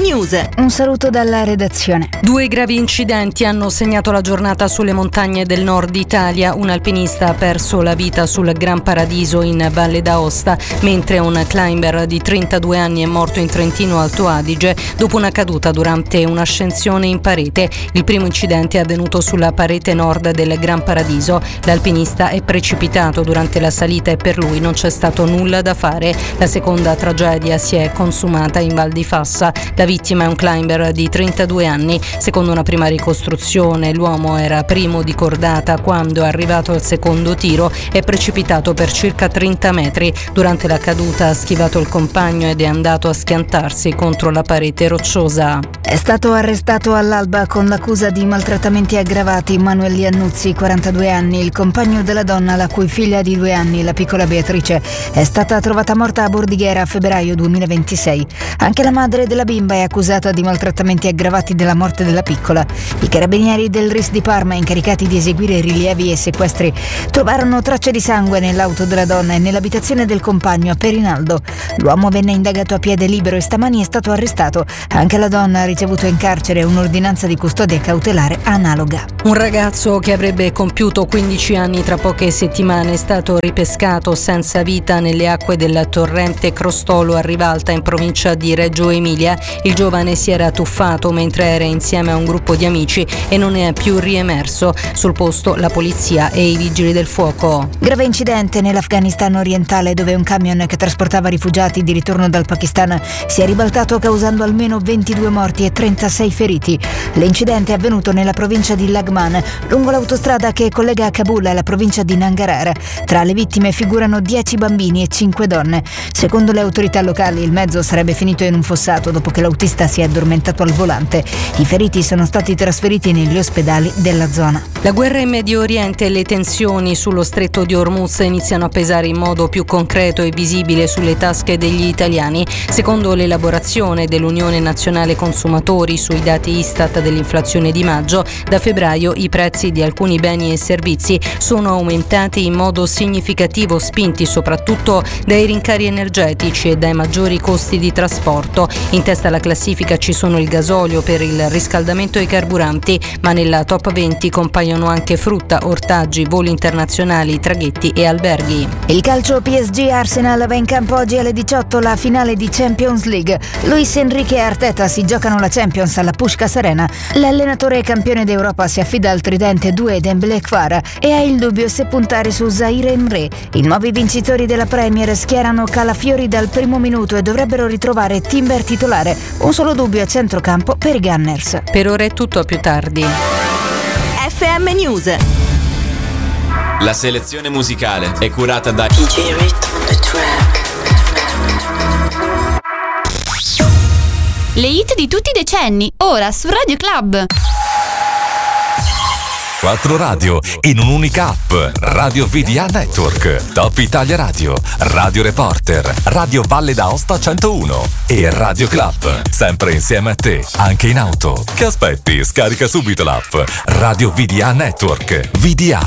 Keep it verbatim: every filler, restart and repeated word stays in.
News. Un saluto dalla redazione. Due gravi incidenti hanno segnato la giornata sulle montagne del nord Italia. Un alpinista ha perso la vita sul Gran Paradiso in Valle d'Aosta, mentre un climber di trentadue anni è morto in Trentino Alto Adige dopo una caduta durante un'ascensione in parete. Il primo incidente è avvenuto sulla parete nord del Gran Paradiso. L'alpinista è precipitato durante la salita e per lui non c'è stato nulla da fare. La seconda tragedia si è consumata in Val di Fassa. La vittima è un climber di trentadue anni. Secondo una prima ricostruzione, l'uomo era primo di cordata quando è arrivato al secondo tiro. È precipitato per circa trenta metri. Durante la caduta ha schivato il compagno ed è andato a schiantarsi contro la parete rocciosa. È stato arrestato all'alba con l'accusa di maltrattamenti aggravati Manuel Iannuzzi, quarantadue anni, il compagno della donna la cui figlia di due anni, la piccola Beatrice, è stata trovata morta a Bordighera a febbraio duemilaventisei. Anche la madre della bimba è accusata di maltrattamenti aggravati della morte della piccola. I carabinieri del R I S di Parma, incaricati di eseguire rilievi e sequestri, trovarono tracce di sangue nell'auto della donna e nell'abitazione del compagno a Perinaldo. L'uomo venne indagato a piede libero e stamani è stato arrestato. Anche la donna ha ricevuto in carcere un'ordinanza di custodia cautelare analoga. Un ragazzo che avrebbe compiuto quindici anni tra poche settimane è stato ripescato senza vita nelle acque del torrente Crostolo a Rivalta in provincia di Reggio Emilia. Il giovane si era tuffato mentre era insieme a un gruppo di amici e non è più riemerso. Sul posto la polizia e i vigili del fuoco. Grave incidente nell'Afghanistan orientale, dove un camion che trasportava rifugiati di ritorno dal Pakistan si è ribaltato causando almeno ventidue morti e trentasei feriti. L'incidente è avvenuto nella provincia di Laghman, lungo l'autostrada che collega Kabul alla provincia di Nangarhar. Tra le vittime figurano dieci bambini e cinque donne. Secondo le autorità locali il mezzo sarebbe finito in un fossato dopo che l'autista si è addormentato al volante. I feriti sono stati trasferiti negli ospedali della zona. La guerra in Medio Oriente e le tensioni sullo stretto di Hormuz iniziano a pesare in modo più concreto e visibile sulle tasche degli italiani. Secondo l'elaborazione dell'Unione Nazionale Consumatori sui dati Istat dell'inflazione di maggio, da febbraio i prezzi di alcuni beni e servizi sono aumentati in modo significativo, spinti soprattutto dai rincari energetici e dai maggiori costi di trasporto. In testa alla classifica ci sono il gasolio per il riscaldamento e i carburanti, ma nella top venti compaiono anche frutta, ortaggi, voli internazionali, traghetti e alberghi. Il calcio P S G Arsenal va in campo oggi alle diciotto, la finale di Champions League. Luis Enrique e Arteta si giocano la Champions alla Puskás Arena. L'allenatore campione d'Europa si affida al tridente due Dembélé Kvara e ha il dubbio se puntare su Zaire Emre. I nuovi vincitori della Premier schierano Calafiori dal primo minuto e dovrebbero ritrovare Timber titolare. Un solo dubbio a centrocampo per i Gunners. Per ora è tutto, a più tardi. F M News. La selezione musicale è curata da D J Rhythm on the track. Le hit di tutti i decenni, ora su Radio Club. Quattro radio in un'unica app. Radio V D A Network, Top Italia Radio, Radio Reporter, Radio Valle d'Aosta centouno e Radio Club. Sempre insieme a te, anche in auto. Che aspetti? Scarica subito l'app Radio V D A Network. V D A